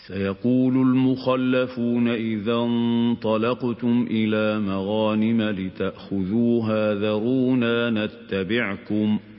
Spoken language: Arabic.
سيقول المخلفون إذا انطلقتم إلى مغانم لتأخذوها ذرونا نتبعكم